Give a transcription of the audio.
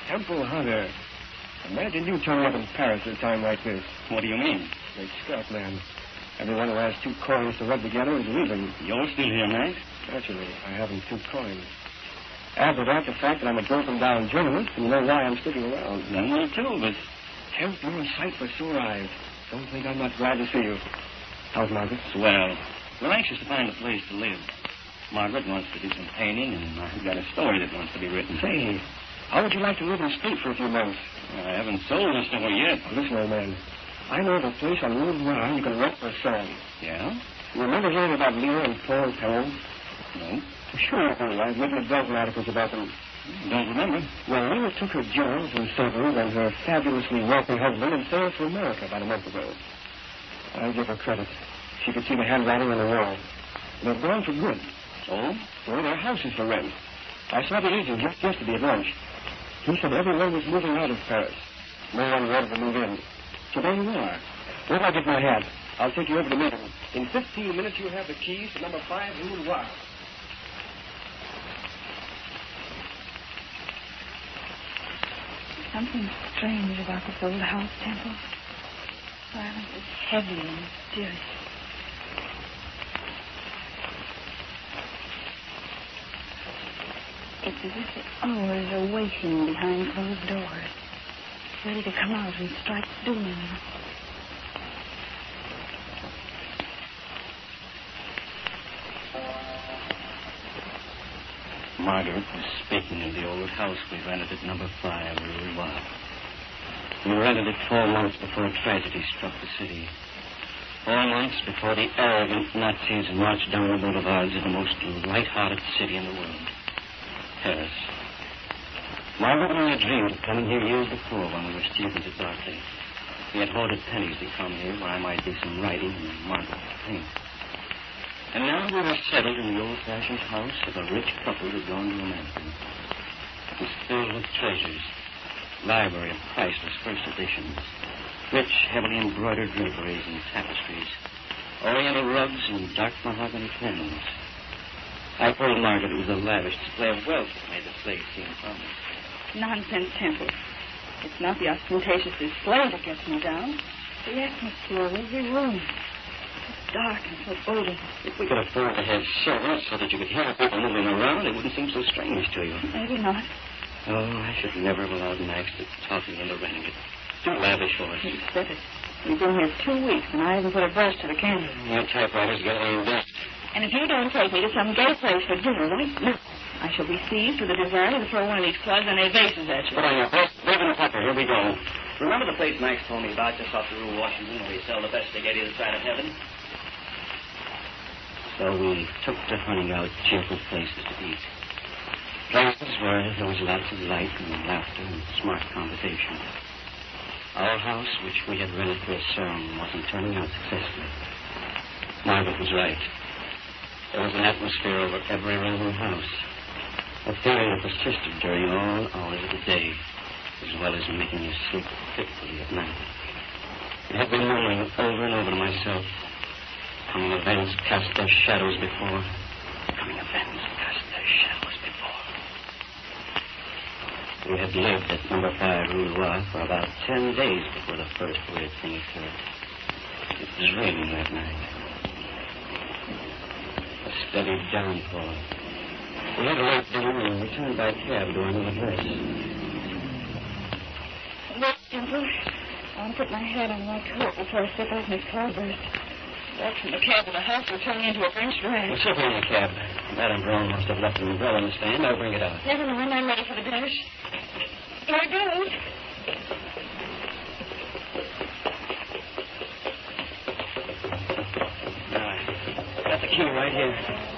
Temple Hunter. Imagine you turning up in Paris at a time like this. What do you mean? Great Scott, man. Everyone who has 2 coins to rub together is leaving. You're still here, Max? Naturally, I haven't 2 coins. Add to that the fact that I'm a broken-down journalist, and you know why I'm sticking around. Then me too, but... Temp, you're a sight for sore eyes. Don't think I'm not glad to see you. How's Margaret? Swell. We're anxious to find a place to live. Margaret wants to do some painting, and I've got a story that wants to be written. Say, how would you like to live in state for a few months? I haven't sold the story yet. Well, listen, old man. I know of a place on Route 1 you can rent for a song. Yeah? You remember hearing about Lear and Paul Perron? No. Sure, I've written advertisement articles about them. Don't remember. Well, Lear took her jewels and silver and her fabulously wealthy husband and sailed for America about a month ago. I give her credit. She could see the handwriting on the wall. They're gone for good. Oh? Well, their house is for rent. I saw the agent just yesterday at lunch. He said everyone was moving out of Paris. No one wanted to move in. So there you are. Where do I get my hat? I'll take you over to meeting. In 15 minutes, you'll have the keys to number 5 Rue Noir. Something strange about this old house, Temple. Silence is heavy and mysterious. It's as if the hours are waiting behind closed doors, ready to come out and strike doom. Margaret was speaking of the old house we rented at number 5 Rue Noir. We rented it 4 months before tragedy struck the city. 4 months before the arrogant Nazis marched down the boulevards of the most light-hearted city in the world, Paris. Margaret and I dreamed of coming here years before when we were students at Berkeley. We had hoarded pennies to come here where I might do some writing and Margaret would paint. And now we were settled in the old-fashioned house of a rich couple who'd gone to America. It was filled with treasures, library of priceless first editions, rich, heavily embroidered draperies and tapestries, oriental rugs and dark mahogany pens. I told Margaret it was a lavish display of wealth that made the place seem prominent. Nonsense, Temple. It's not the ostentatious display that gets me down. The atmosphere of every room. It's dark and foreboding. If we could afford to have servants so that you could hear people moving around, it wouldn't seem so strange to you. Maybe not. Oh, I should never have allowed Max to talk me into renting it. Too lavish for us. You said it. We've been here 2 weeks, and I haven't put a brush to the candle. Your typewriter's got any dust. And if you don't take me to some gay place for dinner right now, I shall be seized with a desire to throw one of these clubs and their vases at you. Put on your best ribbon tucker. Here we go. Remember the place Max told me about just off the Rue Washington where we sell the best spaghetti this side of heaven? So we took to hunting out cheerful places to eat. Places where there was lots of light and laughter and smart conversation. Our house, which we had rented for a sermon, wasn't turning out successfully. Margaret was right. There was an atmosphere over every room in the house. A feeling that persisted during all hours of the day, as well as making you sleep fitfully at night. I had been murmuring over and over to myself, coming events cast their shadows before. Coming events cast their shadows before. We had lived at number 5 Rue Noir for about 10 days before the first weird thing occurred. It was raining that night. A steady downpour. We had a late dinner and returned by cab to our new address. Look, Temple, I want to put my head on my coat before I step out in this cloudburst. Walk from the cab to the house will turn me into a French drag. We'll sit in the cab. Madame Brown must have left an umbrella on the stand. I'll bring it out. Never mind, I'm ready for the dash. Here it goes. Got the key right here.